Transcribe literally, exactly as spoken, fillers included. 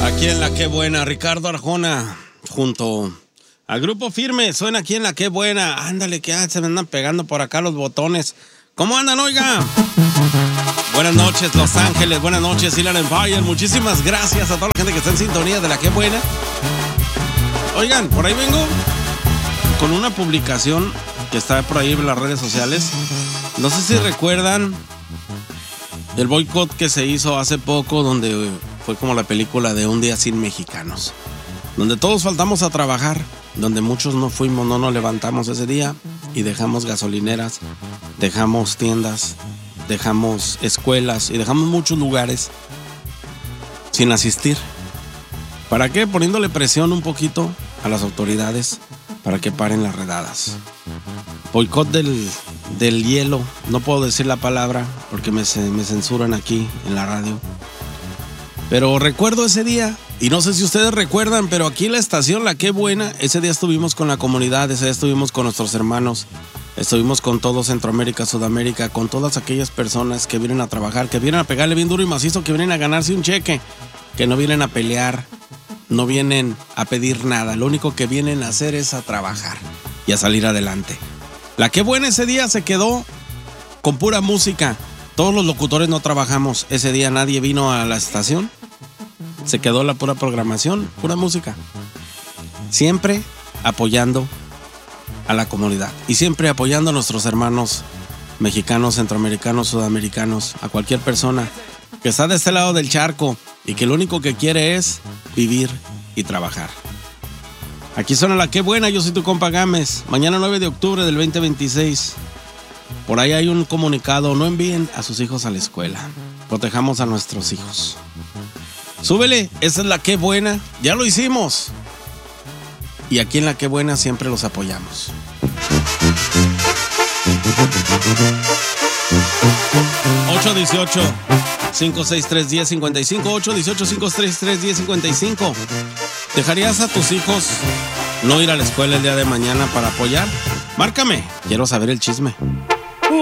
Aquí en La Qué Buena, Ricardo Arjona, junto al Grupo Firme, suena aquí en La Qué Buena. Ándale, que ah, se me andan pegando por acá los botones. ¿Cómo andan, oiga? Buenas noches, Los Ángeles, buenas noches, Inland Empire. Muchísimas gracias a toda la gente que está en sintonía de La Qué Buena. Oigan, por ahí vengo con una publicación que está por ahí en las redes sociales. No sé si recuerdan el boicot que se hizo hace poco, donde fue como la película de Un Día Sin Mexicanos, donde todos faltamos a trabajar, donde muchos no fuimos, no nos levantamos ese día y dejamos gasolineras, dejamos tiendas, dejamos escuelas y dejamos muchos lugares sin asistir. ¿Para qué? Poniéndole presión un poquito a las autoridades para que paren las redadas. Boicot del, del hielo, no puedo decir la palabra porque me, me censuran aquí en la radio. Pero recuerdo ese día, y no sé si ustedes recuerdan, pero aquí en la estación La Qué Buena, ese día estuvimos con la comunidad, ese día estuvimos con nuestros hermanos, estuvimos con todo Centroamérica, Sudamérica, con todas aquellas personas que vienen a trabajar, que vienen a pegarle bien duro y macizo, que vienen a ganarse un cheque, que no vienen a pelear, no vienen a pedir nada, lo único que vienen a hacer es a trabajar y a salir adelante. La Qué Buena ese día se quedó con pura música. Todos los locutores no trabajamos ese día, nadie vino a la estación. Se quedó la pura programación, pura música. Siempre apoyando a la comunidad y siempre apoyando a nuestros hermanos mexicanos, centroamericanos, sudamericanos, a cualquier persona que está de este lado del charco y que lo único que quiere es vivir y trabajar. Aquí suena La Qué Buena, yo soy tu compa Gámez. Mañana nueve de octubre del veinte veintiséis. Por ahí hay un comunicado: no envíen a sus hijos a la escuela. Protejamos a nuestros hijos. Súbele, esa es La Qué Buena. Ya lo hicimos. Y aquí en La Qué Buena siempre los apoyamos. ocho dieciocho, cinco sesenta y tres, diez cincuenta y cinco. ocho dieciocho, cinco sesenta y tres, diez cincuenta y cinco. ¿Dejarías a tus hijos no ir a la escuela el día de mañana para apoyar? Márcame, quiero saber el chisme.